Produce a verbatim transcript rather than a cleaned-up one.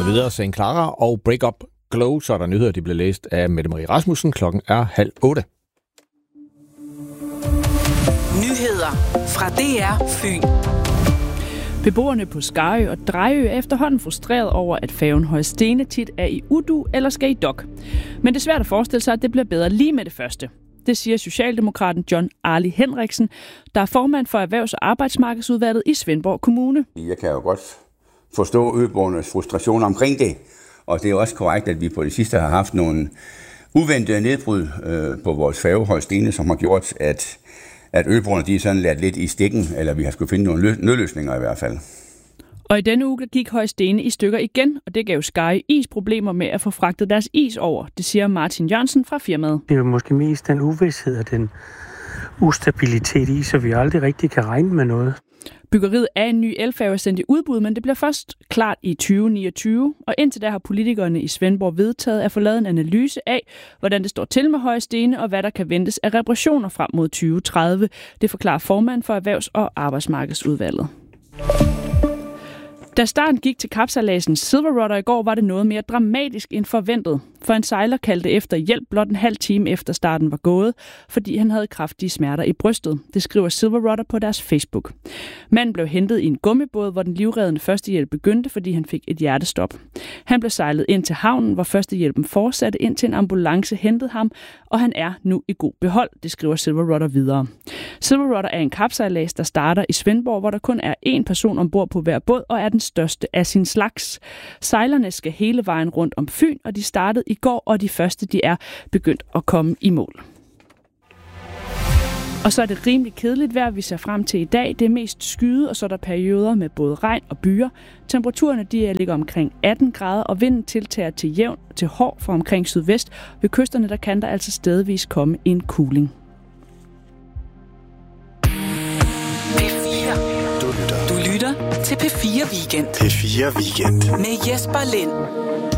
vi videre. Saint Clara og Break Up Glow, så er der nyheder, de bliver læst af Mette Marie Rasmussen. Klokken er halv otte. Nyheder fra D R Fyn. Beboerne på Skarø og Drejø er efterhånden frustreret over, at færgen Højstene tit er i udu eller skal i dok. Men det er svært at forestille sig, at det bliver bedre lige med det første. Det siger Socialdemokraten John Arli Henriksen, der er formand for Erhvervs- og Arbejdsmarkedsudvalget i Svendborg Kommune. Jeg kan jo godt forstå øboernes frustration omkring det, og det er også korrekt, at vi på det sidste har haft nogle uventede nedbrud øh, på vores færge Højstene, som har gjort, at at øboerne de er sådan ladt lidt i stikken, eller vi har skulle finde nogle lø- nødløsninger i hvert fald. Og i denne uge gik Højstene i stykker igen, og det gav Skarø is problemer med at få fragtet deres is over. Det siger Martin Jørgensen fra firmaet. Det er måske mest den uvished og den ustabilitet i, så vi aldrig rigtig kan regne med noget. Byggeriet af en ny elfærge sendt i udbud, men det bliver først klart i tyve niogtyve, og indtil da har politikerne i Svendborg vedtaget at få lavet en analyse af, hvordan det står til med Højstene, og hvad der kan ventes af reparationer frem mod tyve tredive. Det forklarer formand for Erhvervs- og Arbejdsmarkedsudvalget. Da starten gik til kapsejladsen Silver Rudder i går, var det noget mere dramatisk end forventet. For en sejler kaldte efter hjælp blot en halv time efter starten var gået, fordi han havde kraftige smerter i brystet. Det skriver Silver Rudder på deres Facebook. Manden blev hentet i en gummibåd, hvor den livreddende førstehjælp begyndte, fordi han fik et hjertestop. Han blev sejlet ind til havnen, hvor førstehjælpen fortsatte, indtil en ambulance hentede ham, og han er nu i god behold, det skriver Silver Rudder videre. Silver Rudder er en kapsejlads, der starter i Svendborg, hvor der kun er én person ombord på hver båd, og er den største af sin slags. Sejlerne skal hele vejen rundt om Fyn, og de startede i går, og de første de er begyndt at komme i mål. Og så er det rimelig kedeligt vejr, vi ser frem til i dag. Det er mest skyet, og så er der perioder med både regn og byer. Temperaturerne de ligger omkring atten grader, og vinden tiltager til jævn til hård fra omkring sydvest. Ved kysterne der kan der altså stedvis komme en kuling. P fire. Du lytter. Du lytter til P fire Weekend. P fire Weekend. Med Jesper Lind.